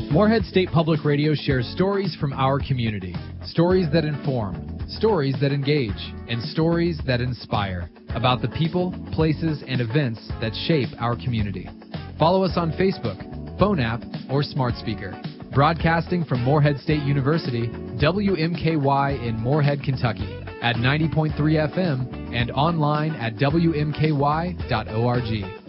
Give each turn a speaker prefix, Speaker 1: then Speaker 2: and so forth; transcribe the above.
Speaker 1: Morehead State Public Radio shares stories from our community. Stories that inform, stories that engage, and stories that inspire about the people, places, and events that shape our community. Follow us on Facebook, phone app, or smart speaker. Broadcasting from Morehead State University, WMKY in Morehead, Kentucky at 90.3 FM and online at WMKY.org.